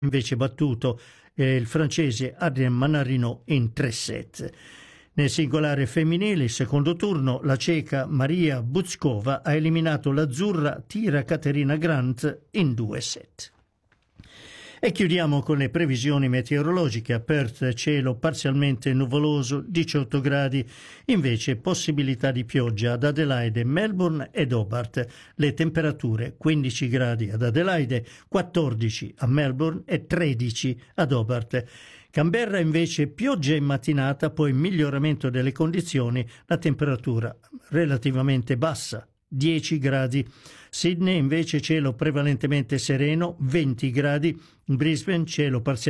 invece battuto il francese Adrien Manarino in 3 set. Nel singolare femminile, il secondo turno, la ceca Maria Buzkova ha eliminato l'azzurra Tira Caterina Grant in 2 set. E chiudiamo con le previsioni meteorologiche. A Perth cielo parzialmente nuvoloso, 18 gradi, invece possibilità di pioggia ad Adelaide, Melbourne ed Hobart. Le temperature 15 gradi ad Adelaide, 14 a Melbourne e 13 ad Hobart. Canberra invece pioggia in mattinata, poi miglioramento delle condizioni, la temperatura relativamente bassa, 10 gradi. Sydney invece cielo prevalentemente sereno, 20 gradi. Brisbane cielo parzialmente